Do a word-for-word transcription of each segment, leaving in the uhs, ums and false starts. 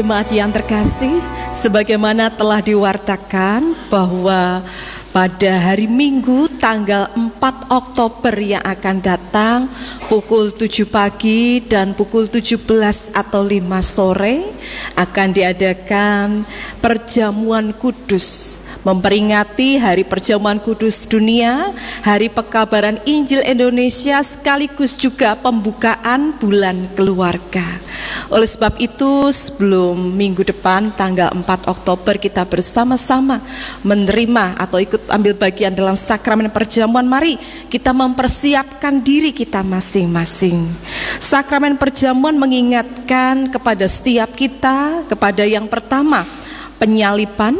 Jemaat yang terkasih, sebagaimana telah diwartakan bahwa pada hari Minggu tanggal empat Oktober yang akan datang pukul tujuh pagi dan pukul tujuh belas atau lima sore akan diadakan perjamuan kudus, memperingati Hari Perjamuan Kudus Dunia, Hari Pekabaran Injil Indonesia, sekaligus juga pembukaan bulan keluarga. Oleh sebab itu, sebelum minggu depan tanggal empat Oktober kita bersama-sama menerima atau ikut ambil bagian dalam sakramen perjamuan, mari kita mempersiapkan diri kita masing-masing. Sakramen perjamuan mengingatkan kepada setiap kita kepada yang pertama, penyaliban,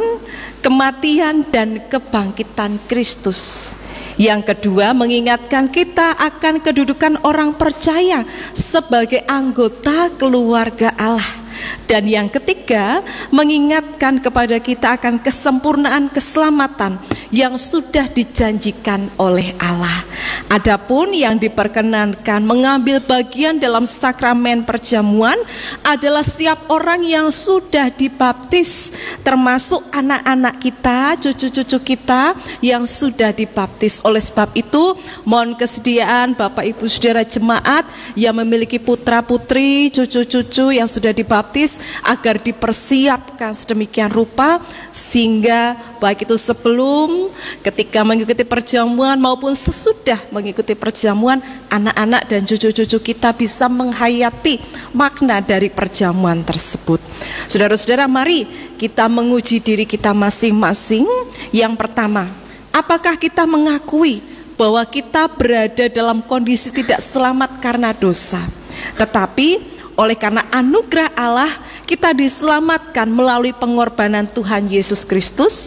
kematian dan kebangkitan Kristus. Yang kedua, mengingatkan kita akan kedudukan orang percaya sebagai anggota keluarga Allah. Dan yang ketiga, mengingatkan kepada kita akan kesempurnaan keselamatan yang sudah dijanjikan oleh Allah. Adapun yang diperkenankan mengambil bagian dalam sakramen perjamuan adalah setiap orang yang sudah dibaptis, termasuk anak-anak kita, cucu-cucu kita yang sudah dibaptis. Oleh sebab itu, mohon kesediaan Bapak Ibu Saudara jemaat yang memiliki putra-putri, cucu-cucu yang sudah dibaptis agar dipersiapkan sedemikian rupa sehingga baik itu sebelum, ketika mengikuti perjamuan maupun sesudah mengikuti perjamuan, anak-anak dan cucu-cucu kita bisa menghayati makna dari perjamuan tersebut. Saudara-saudara, mari kita menguji diri kita masing-masing. Yang pertama, apakah kita mengakui bahwa kita berada dalam kondisi tidak selamat karena dosa, tetapi oleh karena anugerah Allah kita diselamatkan melalui pengorbanan Tuhan Yesus Kristus?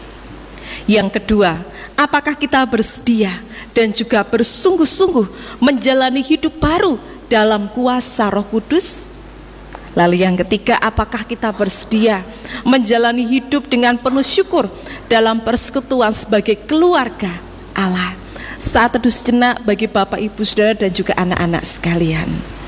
Yang kedua, apakah kita bersedia dan juga bersungguh-sungguh menjalani hidup baru dalam kuasa Roh Kudus? Lalu yang ketiga, apakah kita bersedia menjalani hidup dengan penuh syukur dalam persekutuan sebagai keluarga Allah? Saat teduh sejenak bagi Bapak Ibu Saudara dan juga anak-anak sekalian.